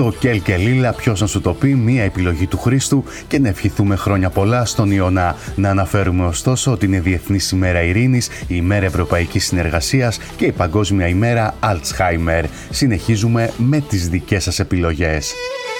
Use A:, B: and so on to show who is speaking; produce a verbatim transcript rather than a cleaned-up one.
A: Το Κέλ και Λίλα, ποιος να σου το πει, μία επιλογή του Χρήστου, και να ευχηθούμε χρόνια πολλά στον Ιωνά. Να αναφέρουμε ωστόσο ότι είναι Διεθνής ημέρα Ειρήνης, η ημέρα Ευρωπαϊκής Συνεργασίας και η Παγκόσμια ημέρα Αλτσχάιμερ. Συνεχίζουμε με τις δικές σας επιλογές.